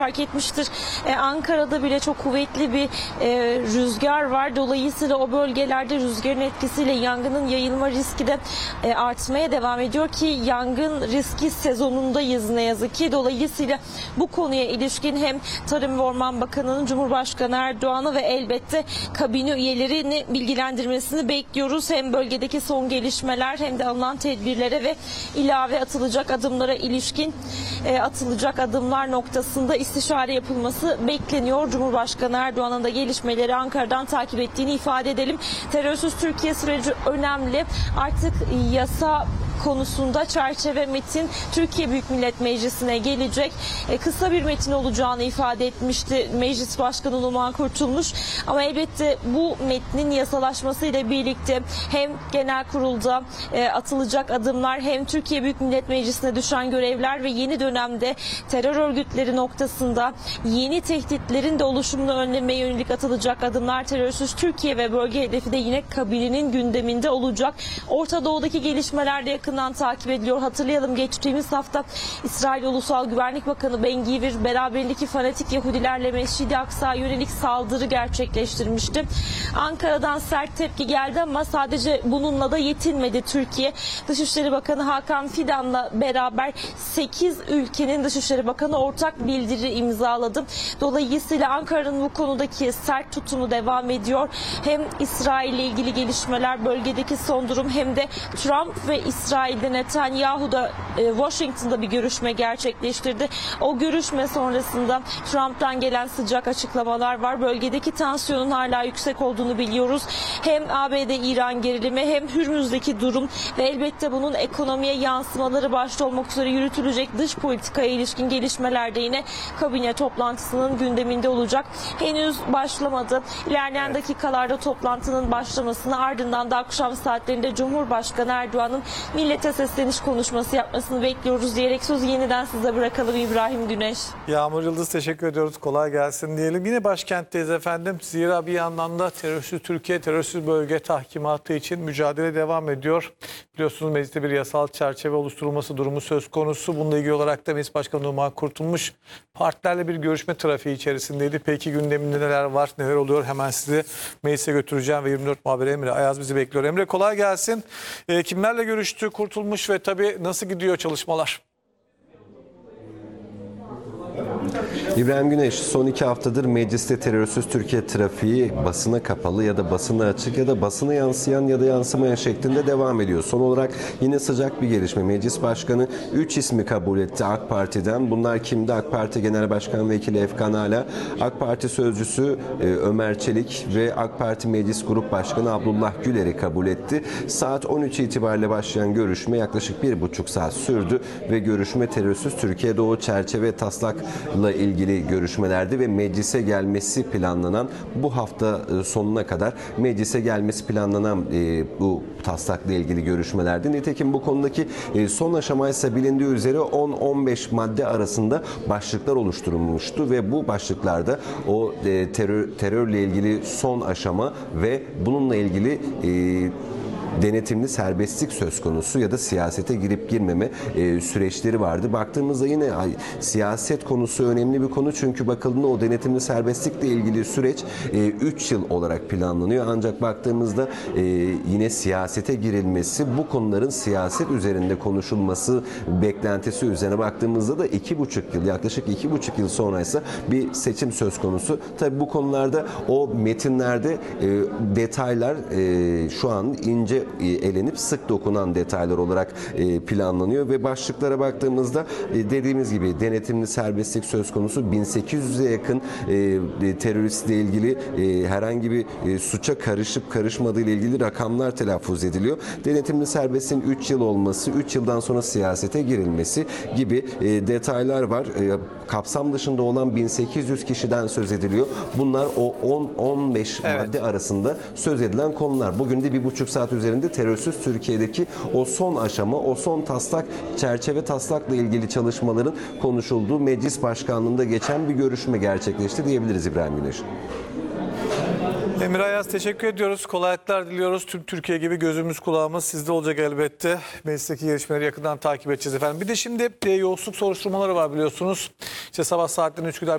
Fark etmiştir. Ankara'da bile çok kuvvetli bir rüzgar var. Dolayısıyla o bölgelerde rüzgarın etkisiyle yangının yayılma riski de artmaya devam ediyor ki yangın riski sezonundayız ne yazık ki. Dolayısıyla bu konuya ilişkin hem Tarım ve Orman Bakanı'nın, Cumhurbaşkanı Erdoğan'ı ve elbette kabine üyelerini bilgilendirmesini bekliyoruz. Hem bölgedeki son gelişmeler hem de alınan tedbirlere ve ilave atılacak adımlara ilişkin atılacak adımlar noktasında istişare yapılması bekleniyor. Cumhurbaşkanı Erdoğan'ın da gelişmeleri Ankara'dan takip ettiğini ifade edelim. Terörsüz Türkiye süreci önemli. Artık yasa konusunda çerçeve metin Türkiye Büyük Millet Meclisi'ne gelecek. Kısa bir metin olacağını ifade etmişti Meclis Başkanı Numan Kurtulmuş. Ama elbette bu metnin yasalaşması ile birlikte hem genel kurulda atılacak adımlar hem Türkiye Büyük Millet Meclisi'ne düşen görevler ve yeni dönemde terör örgütleri noktasında yeni tehditlerin de oluşumunu önlemeye yönelik atılacak adımlar, terörsüz Türkiye ve bölge hedefi de yine kabinenin gündeminde olacak. Orta Doğu'daki gelişmeler de yakından takip ediliyor. Hatırlayalım, geçtiğimiz hafta İsrail Ulusal Güvenlik Bakanı Ben Gvir beraberindeki fanatik Yahudilerle Mescid-i Aksa'ya yönelik saldırı gerçekleştirmişti. Ankara'dan sert tepki geldi ama sadece bununla da yetinmedi Türkiye. Dışişleri Bakanı Hakan Fidan'la beraber 8 ülkenin Dışişleri Bakanı ortak bildiri imzaladı. Dolayısıyla Ankara'nın bu konudaki sert tutumu devam ediyor. Hem İsrail ile ilgili gelişmeler, bölgedeki son durum hem de Trump ve İsrail'de Netanyahu da Washington'da bir görüşme gerçekleştirdi. O görüşme sonrasında Trump'tan gelen sıcak açıklamalar var. Bölgedeki tansiyonun hala yüksek olduğunu biliyoruz. Hem ABD-İran gerilimi hem Hürmüz'deki durum ve elbette bunun ekonomiye yansımaları başta olmak üzere yürütülecek dış politikaya ilişkin gelişmeler de yine kabine toplantısının gündeminde olacak. Henüz başlamadı. İlerleyen dakikalarda toplantının başlamasını, ardından da akşam saatlerinde Cumhurbaşkanı Erdoğan'ın millete sesleniş konuşması yapmasını bekliyoruz diyerek sözü yeniden size bırakalım İbrahim Güneş. Yağmur Yıldız, teşekkür ediyoruz. Kolay gelsin diyelim. Yine başkentteyiz efendim. Zira bir yandan da terörsüz Türkiye, terörsüz bölge tahkimatı için mücadele devam ediyor. Biliyorsunuz mecliste bir yasal çerçeve oluşturulması durumu söz konusu. Bununla ilgili olarak da Meclis Başkanı Numan Kurtulmuş partilerle bir görüşme trafiği içerisindeydi. Peki gündeminde neler var, neler oluyor? Hemen sizi meclise götüreceğim ve 24 muhabiri Emre Ayaz bizi bekliyor. Emre, kolay gelsin. Kimlerle görüştü Kurtulmuş ve tabii nasıl gidiyor çalışmalar? İbrahim Güneş, son 2 haftadır mecliste terörsüz Türkiye trafiği basına kapalı ya da basına açık ya da basına yansıyan ya da yansımayan şeklinde devam ediyor. Son olarak yine sıcak bir gelişme. Meclis Başkanı 3 ismi kabul etti AK Parti'den. Bunlar kimdi? AK Parti Genel Başkan Vekili Efkan Ala, AK Parti Sözcüsü Ömer Çelik ve AK Parti Meclis Grup Başkanı Abdullah Güler'i kabul etti. Saat 13 itibariyle başlayan görüşme yaklaşık 1,5 saat sürdü ve görüşme terörsüz Türkiye Doğu çerçeve taslakla ilgili görüşmelerdi ve meclise gelmesi planlanan bu hafta sonuna kadar meclise gelmesi planlanan bu taslakla ilgili görüşmelerdi. Nitekim bu konudaki son aşama ise bilindiği üzere 10-15 madde arasında başlıklar oluşturulmuştu ve bu başlıklarda o terörle ilgili son aşama ve bununla ilgili denetimli serbestlik söz konusu ya da siyasete girip girmeme süreçleri vardı. Baktığımızda yine siyaset konusu önemli bir konu çünkü bakıldığında o denetimli serbestlikle ilgili süreç 3 yıl olarak planlanıyor. Ancak baktığımızda yine siyasete girilmesi, bu konuların siyaset üzerinde konuşulması beklentisi üzerine baktığımızda da 2,5 yıl, yaklaşık 2,5 yıl sonraysa bir seçim söz konusu. Tabii bu konularda o metinlerde detaylar şu an ince elenip sık dokunan detaylar olarak planlanıyor ve başlıklara baktığımızda dediğimiz gibi denetimli serbestlik söz konusu, 1800'e yakın teröristle ilgili herhangi bir suça karışıp karışmadığı ile ilgili rakamlar telaffuz ediliyor. Denetimli serbestliğin 3 yıl olması, 3 yıldan sonra siyasete girilmesi gibi detaylar var. Kapsam dışında olan 1800 kişiden söz ediliyor. Bunlar o 10-15 madde arasında söz edilen konular. Bugün de 1,5 saat üzerinde terörsüz Türkiye'deki o son aşama, o son taslak, çerçeve taslakla ilgili çalışmaların konuşulduğu meclis başkanlığında geçen bir görüşme gerçekleşti diyebiliriz İbrahim Güneş. Emre Ayaz, teşekkür ediyoruz. Kolaylıklar diliyoruz. Tüm Türkiye gibi gözümüz kulağımız sizde olacak elbette. Meclisteki gelişmeleri yakından takip edeceğiz efendim. Bir de şimdi yolsuzluk soruşturmaları var biliyorsunuz. İşte sabah saatlerinde Üsküdar